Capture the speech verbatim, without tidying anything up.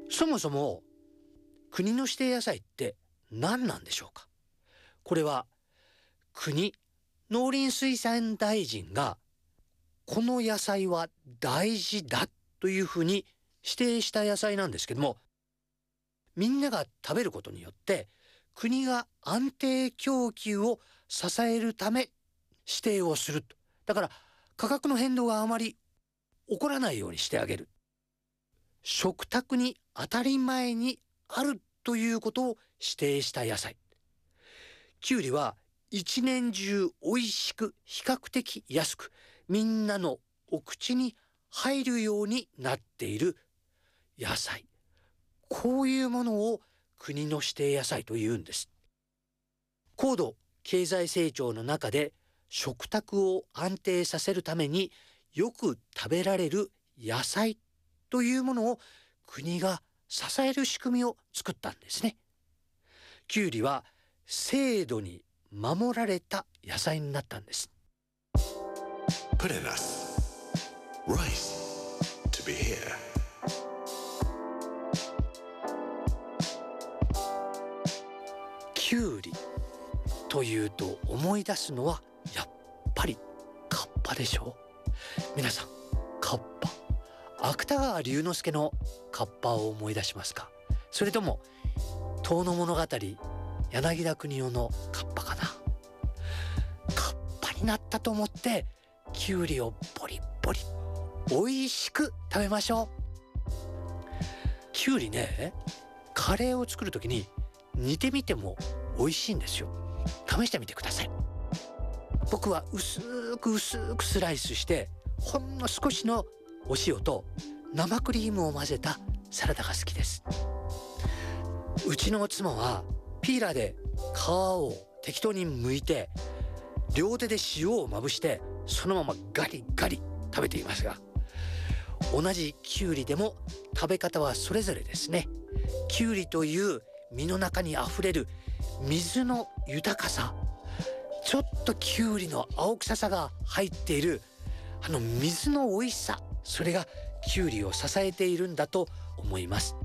そもそも国の指定野菜って何なんでしょうか。これは国農林水産大臣がこの野菜は大事だというふうに指定した野菜なんですけども、みんなが食べることによって国が安定供給を支えるため指定をすると。だから価格の変動があまり起こらないようにしてあげる。食卓に当たり前にあるということを指定した野菜。きゅうりは一年中美味しく比較的安くみんなのお口に入るようになっている野菜。こういうものを国の指定野菜というんです。高度経済成長の中で食卓を安定させるためによく食べられる野菜というものを国が支える仕組みを作ったんですね。きゅうりは制度に守られた野菜になったんです。 Put in us rice to be here. きゅうりというと思い出すのはやっぱりカッパでしょう。皆さん、カッパ、芥川龍之介のカッパを思い出しますか。それとも遠野物語柳田国男のカッパかな。カッパになったと思ってきゅうりをボリボリ美味しく食べましょう。きゅうりね、カレーを作るときに煮てみても美味しいんですよ。試してみてください。僕は薄く薄くスライスしてほんの少しのお塩と生クリームを混ぜたサラダが好きです。うちの妻はピーラーで皮を適当に剥いて両手で塩をまぶしてそのままガリガリ食べていますが、同じきゅうりでも食べ方はそれぞれですね。きゅうりという実の中にあふれる水の豊かさ、ちょっときゅうりの青臭さが入っているあの水の美味しさ、それがきゅうりを支えているんだと思います。